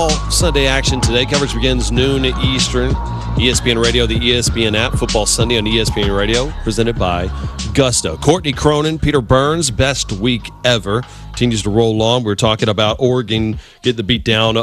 Sunday action today. Coverage begins noon Eastern. ESPN Radio, the ESPN app. Football Sunday on ESPN Radio, presented by Gusto. Courtney Cronin, Peter Burns, best week ever. Continues to roll on. We're talking about Oregon getting the beat down